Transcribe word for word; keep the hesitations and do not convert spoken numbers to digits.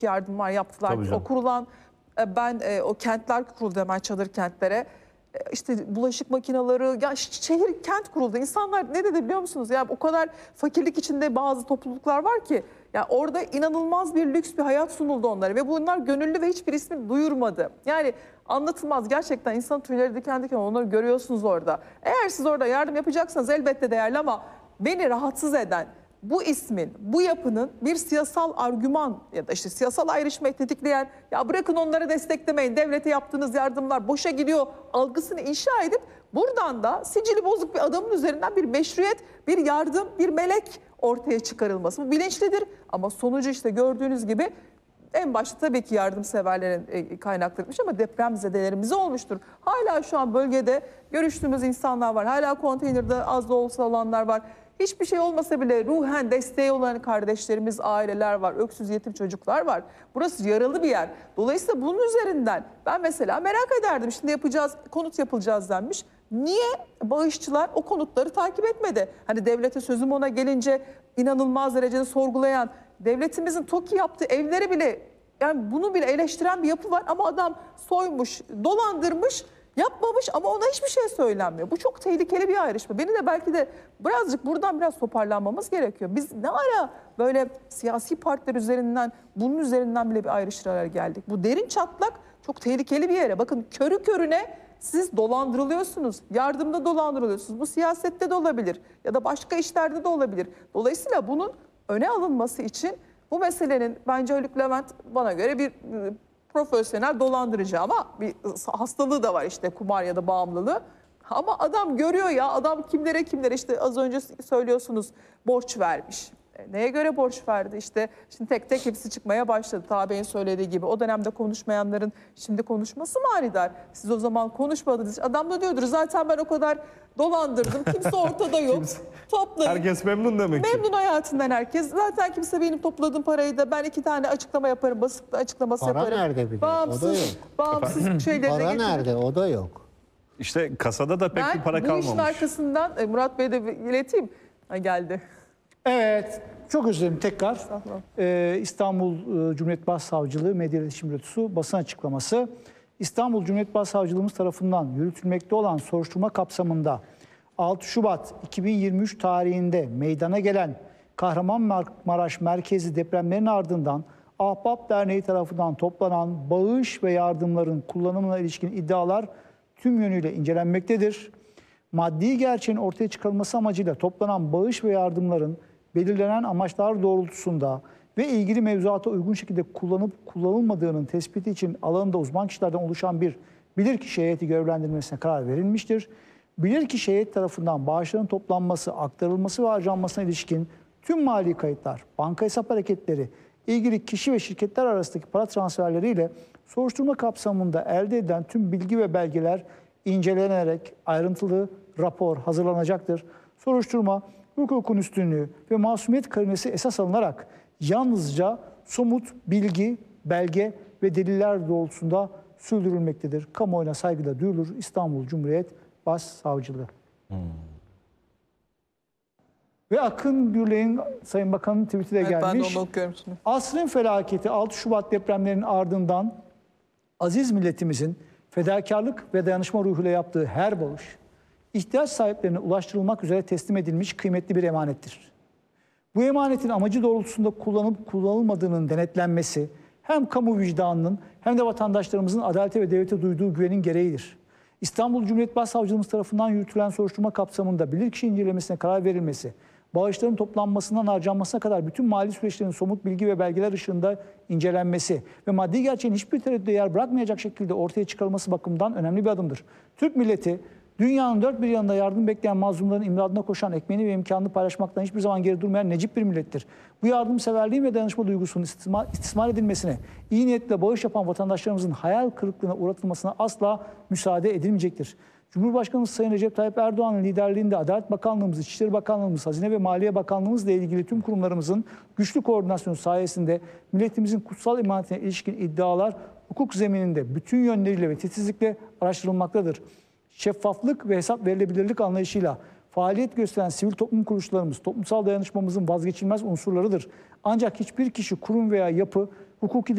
yardımlar yaptılar. O kurulan, ben o kentler kuruldu hemen, çadır kentlere. İşte bulaşık makineleri, ya şehir, kent kuruldu. İnsanlar ne dedi biliyor musunuz? Ya o kadar fakirlik içinde bazı topluluklar var ki, ya orada inanılmaz bir lüks bir hayat sunuldu onlara ve bunlar gönüllü ve hiçbir ismi duyurmadı. Yani anlatılmaz gerçekten, insan tüyleri diken diken, onları görüyorsunuz orada. Eğer siz orada yardım yapacaksanız elbette değerli, ama beni rahatsız eden bu ismin, bu yapının bir siyasal argüman ya da işte siyasal ayrışmayı tetikleyen, ya bırakın onları desteklemeyin, devlete yaptığınız yardımlar boşa gidiyor algısını inşa edip buradan da sicili bozuk bir adamın üzerinden bir meşruiyet, bir yardım, bir melek ortaya çıkarılması. Bu bilinçlidir ama sonucu işte gördüğünüz gibi en başta tabii ki yardımseverlerin kaynaklanmış ama depremzedelerimize olmuştur. Hala şu an bölgede görüştüğümüz insanlar var. Hala konteynerde az da olsa olanlar var. Hiçbir şey olmasa bile ruhen desteği olan kardeşlerimiz, aileler var, öksüz yetim çocuklar var. Burası yaralı bir yer. Dolayısıyla bunun üzerinden ben mesela merak ederdim. Şimdi yapacağız, konut yapılacağız denmiş. Niye bağışçılar o konutları takip etmedi? Hani devlete sözüm ona gelince inanılmaz derecede sorgulayan, devletimizin TOKİ yaptığı evleri bile, yani bunu bile eleştiren bir yapı var. Ama adam soymuş, dolandırmış, yapmamış ama ona hiçbir şey söylenmiyor. Bu çok tehlikeli bir ayrışma. Beni de belki de birazcık buradan biraz toparlanmamız gerekiyor. Biz ne ara böyle siyasi partiler üzerinden, bunun üzerinden bile bir ayrıştırarak geldik. Bu derin çatlak çok tehlikeli bir yere. Bakın körü körüne siz dolandırılıyorsunuz. Yardımda dolandırılıyorsunuz. Bu siyasette de olabilir ya da başka işlerde de olabilir. Dolayısıyla bunun öne alınması için bu meselenin, bence Haluk Levent bana göre bir profesyonel dolandırıcı, ama bir hastalığı da var işte, kumar ya da bağımlılığı. Ama adam görüyor ya, adam kimlere kimlere, işte az önce söylüyorsunuz, borç vermiş. E, neye göre borç verdi? İşte şimdi tek tek hepsi çıkmaya başladı. Tabi'nin söylediği gibi o dönemde konuşmayanların şimdi konuşması manidar. Siz o zaman konuşmadınız. Adam da diyordur zaten ben o kadar dolandırdım. Kimse ortada yok. Topladım. Herkes memnun demek ki. Memnun hayatından herkes. Zaten kimse benim topladığım parayı da, ben iki tane açıklama yaparım, basıp açıklaması Para yaparım. nerede bir de? Bağımsız, O da yok. bağımsız şeylerine Para getirir. nerede? O da yok. İşte kasada da pek Ben bir para bu kalmamış. işin arkasından e, Murat Bey'e de ileteyim. Ha, geldi. Evet, çok özür dilerim tekrar. Ee, İstanbul e, Cumhuriyet Başsavcılığı Medya İletişim Bürosu basın açıklaması. İstanbul Cumhuriyet Başsavcılığımız tarafından yürütülmekte olan soruşturma kapsamında altı Şubat iki bin yirmi üç tarihinde meydana gelen Kahramanmaraş merkezi depremlerin ardından Ahbap Derneği tarafından toplanan bağış ve yardımların kullanımına ilişkin iddialar tüm yönüyle incelenmektedir. Maddi gerçeğin ortaya çıkarılması amacıyla toplanan bağış ve yardımların belirlenen amaçlar doğrultusunda ve ilgili mevzuata uygun şekilde kullanıp kullanılmadığının tespiti için alanında uzman kişilerden oluşan bir bilirkişi heyeti görevlendirilmesine karar verilmiştir. Bilirkişi heyet tarafından bağışların toplanması, aktarılması ve harcanmasına ilişkin tüm mali kayıtlar, banka hesap hareketleri, ilgili kişi ve şirketler arasındaki para transferleriyle soruşturma kapsamında elde edilen tüm bilgi ve belgeler incelenerek ayrıntılı rapor hazırlanacaktır. Soruşturma, hukukun üstünlüğü ve masumiyet karinesi esas alınarak yalnızca somut bilgi, belge ve deliller doğrultusunda sürdürülmektedir. Kamuoyuna saygıyla duyurulur. İstanbul Cumhuriyet Başsavcılığı. Hmm. Ve Akın Gürley'in, Sayın Bakan'ın tweet'i de Evet, gelmiş. ben de onu okuyorum şimdi. Asrın felaketi altı Şubat depremlerinin ardından aziz milletimizin fedakarlık ve dayanışma ruhuyla yaptığı her bağış, ihtiyaç sahiplerine ulaştırılmak üzere teslim edilmiş kıymetli bir emanettir. Bu emanetin amacı doğrultusunda kullanıp kullanılmadığının denetlenmesi hem kamu vicdanının hem de vatandaşlarımızın adalete ve devlete duyduğu güvenin gereğidir. İstanbul Cumhuriyet Başsavcılığımız tarafından yürütülen soruşturma kapsamında bilirkişi incelemesine karar verilmesi, bağışların toplanmasından harcanmasına kadar bütün mali süreçlerin somut bilgi ve belgeler ışığında incelenmesi ve maddi gerçeğin hiçbir tereddüde yer bırakmayacak şekilde ortaya çıkarılması bakımından önemli bir adımdır. Türk milleti, dünyanın dört bir yanında yardım bekleyen mazlumların imdadına koşan, ekmeğini ve imkanını paylaşmaktan hiçbir zaman geri durmayan necip bir millettir. Bu yardımseverliğin ve dayanışma duygusunun istismar, istismar edilmesine, iyi niyetle bağış yapan vatandaşlarımızın hayal kırıklığına uğratılmasına asla müsaade edilmeyecektir. Cumhurbaşkanımız Sayın Recep Tayyip Erdoğan'ın liderliğinde Adalet Bakanlığımız, İçişleri Bakanlığımız, Hazine ve Maliye Bakanlığımızla ilgili tüm kurumlarımızın güçlü koordinasyonu sayesinde milletimizin kutsal emanetine ilişkin iddialar hukuk zemininde bütün yönleriyle ve titizlikle araştırılmaktadır. Şeffaflık ve hesap verilebilirlik anlayışıyla faaliyet gösteren sivil toplum kuruluşlarımız toplumsal dayanışmamızın vazgeçilmez unsurlarıdır. Ancak hiçbir kişi, kurum veya yapı hukuki